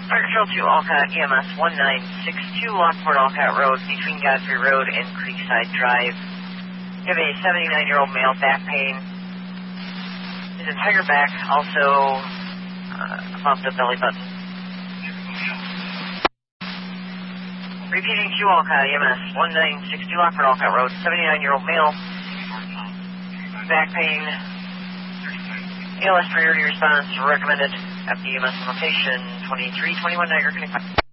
Fire Control to Olcott, EMS 1962 Lockport Olcott Road between Godfrey Road and Creekside Drive. You have a 79-year-old male back pain. His entire back, also above the belly button. Repeating to Olcott, EMS 1962 Lockport Olcott Road, 79-year-old male, back pain. ALS priority response recommended. FDMS location 2321 Niagara Connect.